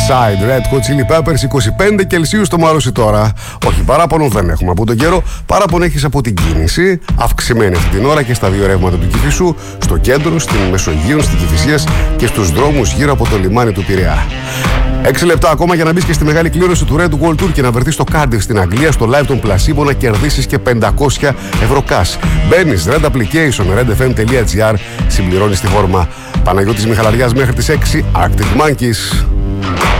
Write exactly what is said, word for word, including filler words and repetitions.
Side, Red Hot Chili Peppers, είκοσι πέντε Κελσίου στο Μαρούσι τώρα. Όχι, παράπονο δεν έχουμε από τον καιρό. Παράπονο έχεις από την κίνηση, αυξημένη αυτή την ώρα και στα δύο ρεύματα του Κηφισού, στο κέντρο, στην Μεσογείο, στην Κηφισίας και στους δρόμους γύρω από το λιμάνι του Πειραιά. Έξι λεπτά ακόμα για να μπεις και στη μεγάλη κλήρωση του Red World Tour και να βρεθείς στο Cardiff στην Αγγλία στο live των Placebo να κερδίσεις και πεντακόσια ευρώ cash. Μπαίνεις Red Application, redfm.gr, συμπληρώνεις τη φόρμα. Παναγιώτης Μιχαλαριάς μέχρι τις έξι, Arctic Monkeys.